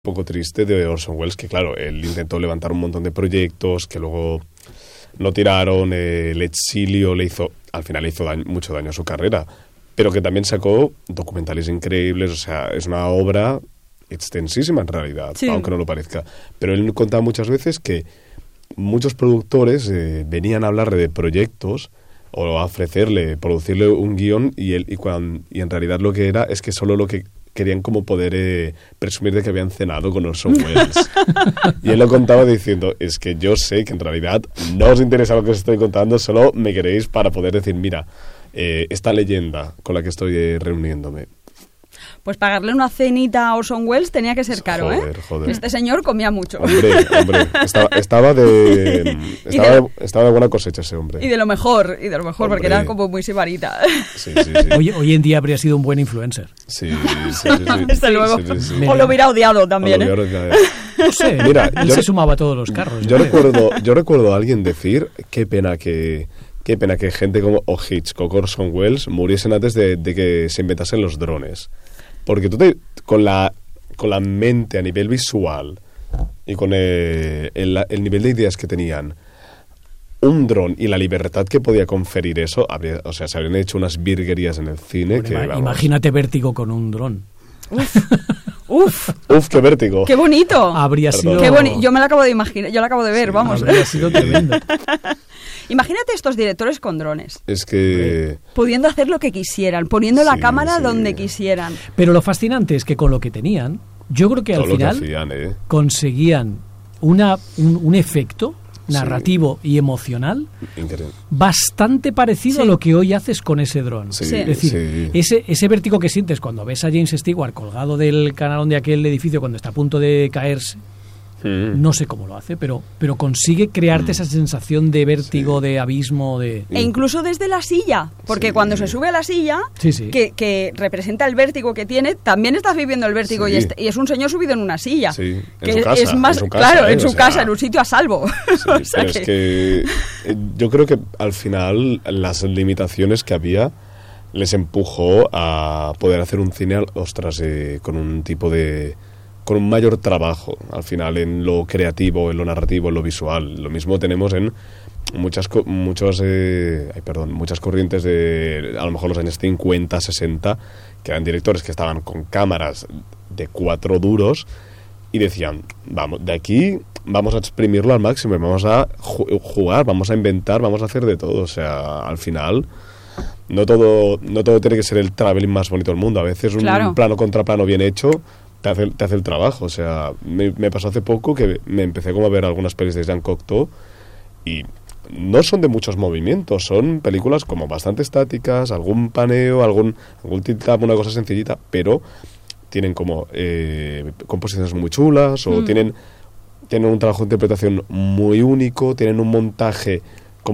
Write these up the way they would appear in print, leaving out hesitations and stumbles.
Un poco triste de Orson Welles, que claro, él intentó levantar un montón de proyectos que luego no tiraron, el exilio al final le hizo mucho daño a su carrera, pero que también sacó documentales increíbles, o sea, es una obra extensísima en realidad, sí, aunque no lo parezca. Pero él contaba muchas veces que muchos productores venían a hablarle de proyectos o a ofrecerle, producirle un guión y en realidad lo que era es que solo lo que querían como poder presumir de que habían cenado con Orson Welles. Y él lo contaba diciendo, es que yo sé que en realidad no os interesa lo que os estoy contando, solo me queréis para poder decir, mira, esta leyenda con la que estoy reuniéndome. Pues pagarle una cenita a Orson Welles tenía que ser caro, Joder. Este señor comía mucho. Hombre, estaba de buena cosecha ese hombre. Y de lo mejor, porque era como muy sibarita. Sí. Hoy en día habría sido un buen influencer. Sí. Desde luego. Sí. O lo hubiera odiado también, No sé, mira, él se sumaba a todos los carros. Yo recuerdo a alguien decir, qué pena que gente como Hitchcock o Orson Welles muriesen antes de que se inventasen los drones. Porque tú con la mente a nivel visual y con el nivel de ideas que tenían, un dron y la libertad que podía conferir eso, se habrían hecho unas virguerías en el cine. Bueno, imagínate Vértigo con un dron. Uf, qué vértigo. Qué bonito. Habría sido... Qué yo me lo acabo de imaginar, yo lo acabo de ver, sí, vamos. Habría sido tremendo. Imagínate estos directores con drones. Es que... pudiendo hacer lo que quisieran, poniendo la cámara donde quisieran. Pero lo fascinante es que con lo que tenían, yo creo que al final conseguían un efecto narrativo y emocional bastante parecido a lo que hoy haces con ese dron. Es decir, ese vértigo que sientes cuando ves a James Stewart colgado del canalón de aquel edificio cuando está a punto de caerse, no sé cómo lo hace, pero consigue crearte esa sensación de vértigo, de abismo, de... E incluso desde la silla, porque cuando se sube a la silla, que representa el vértigo que tiene, también estás viviendo el vértigo y es un señor subido en una silla. Sí, que es más, en su casa, en un sitio a salvo. Pero es que yo creo que al final las limitaciones que había les empujó a poder hacer un cine, con un tipo de... con un mayor trabajo, al final, en lo creativo, en lo narrativo, en lo visual. Lo mismo tenemos en muchas corrientes de, a lo mejor, los años 50, 60, que eran directores que estaban con cámaras de 4 duros y decían, vamos, de aquí vamos a exprimirlo al máximo, vamos a jugar, vamos a inventar, vamos a hacer de todo. O sea, al final... No todo tiene que ser el traveling más bonito del mundo. A veces un plano contra plano bien hecho te hace el trabajo. O sea, me pasó hace poco que me empecé como a ver algunas pelis de Jean Cocteau y no son de muchos movimientos, son películas como bastante estáticas, algún paneo, algún tip-tap, una cosa sencillita, pero tienen como composiciones muy chulas o tienen un trabajo de interpretación muy único, tienen un montaje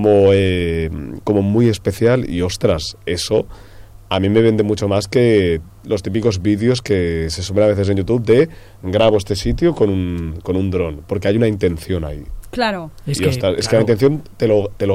como muy especial y, ostras, eso a mí me vende mucho más que los típicos vídeos que se suben a veces en YouTube de grabo este sitio con un dron, porque hay una intención ahí. Claro. Es que la intención te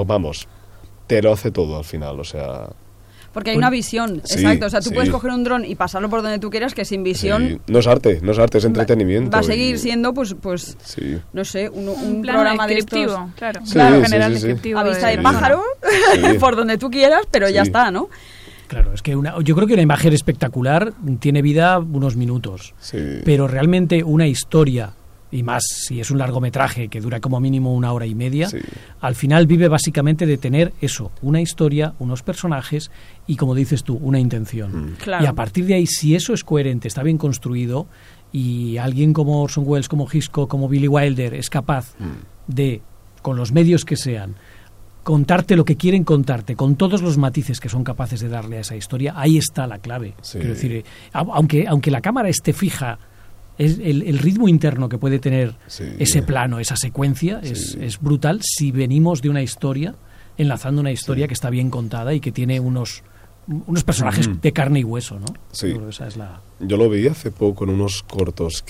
lo hace todo al final, o sea... Porque hay una visión, exacto. O sea, tú puedes coger un dron y pasarlo por donde tú quieras, que sin visión... Sí. No es arte, es entretenimiento. Va a seguir siendo, pues no sé, un programa descriptivo, de estos... Claro, general descriptivo. A vista de pájaro, por donde tú quieras, pero ya está, ¿no? Claro, es que yo creo que una imagen espectacular tiene vida unos minutos, pero realmente una historia, y más si es un largometraje que dura como mínimo 1 hora y media, al final vive básicamente de tener eso, una historia, unos personajes y, como dices tú, una intención. Claro. Y a partir de ahí, si eso es coherente, está bien construido, y alguien como Orson Welles, como Hitchcock, como Billy Wilder es capaz de, con los medios que sean, contarte lo que quieren contarte, con todos los matices que son capaces de darle a esa historia, ahí está la clave. Quiero decir, aunque la cámara esté fija, es el ritmo interno que puede tener ese plano, esa secuencia, es brutal si venimos de una historia, enlazando una historia que está bien contada y que tiene unos personajes de carne y hueso, ¿no? Sí. Esa es la... Yo lo vi hace poco en unos cortos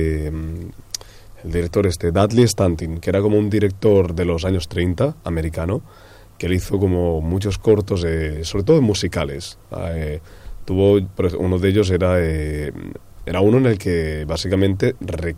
el director Dudley Stanton, que era como un director de los años 30, americano, que él hizo como muchos cortos, sobre todo musicales. Uno de ellos era Era uno en el que básicamente